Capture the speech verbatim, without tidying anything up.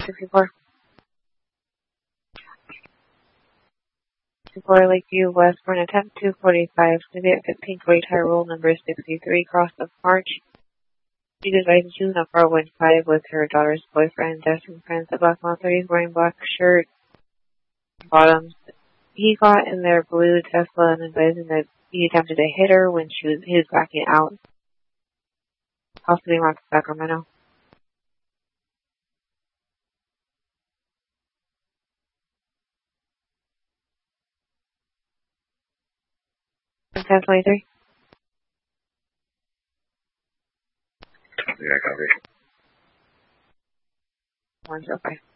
sixty-four. sixty-four Lakeview West for an attempt two forty-five. City at fifteen forty Tyrol, number sixty-three, cross of March. She decided to choose a four one five with her daughter's boyfriend, Dustin Prince, a black male thirties, wearing black shirt, bottoms. He got in their blue Tesla and advising that he attempted to hit her when she was he was backing out, possibly around Sacramento. ten twenty-three. Yeah, copy. one zero five.